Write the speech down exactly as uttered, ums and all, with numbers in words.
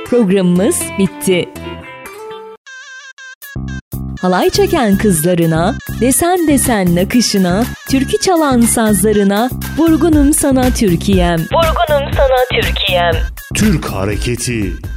Programımız bitti. Halay çeken kızlarına, desen desen nakışına, türkü çalan sazlarına, vurgunum sana Türkiye'm. Vurgunum sana Türkiye'm. Türk hareketi